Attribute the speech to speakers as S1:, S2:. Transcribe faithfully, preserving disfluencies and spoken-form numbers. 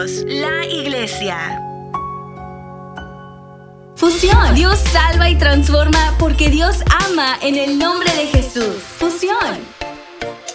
S1: Dios, la iglesia.
S2: Fusión. Dios salva y transforma porque Dios ama en el nombre